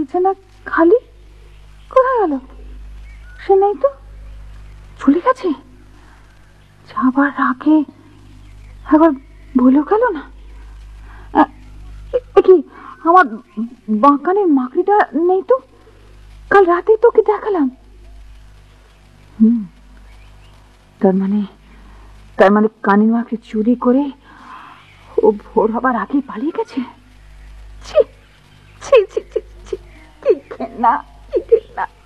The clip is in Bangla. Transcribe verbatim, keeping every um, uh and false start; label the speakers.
Speaker 1: বিছানা খালি, কোথায় গেল? সে নেই তো, চলে গেছে। যাবার আগে একবার বলেও গেল না। কি আমার বাঁকানের মাকড়িটা নেই তো, কাল রাতে তোকে দেখালাম। হুম, তার মানে তার মানে কানের মাকড়ি চুরি করে ও ভোর হবার আগে পালিয়ে গেছে। ছি ছি ছি ছি, কি ঘেন্না, কি ঘেন্না।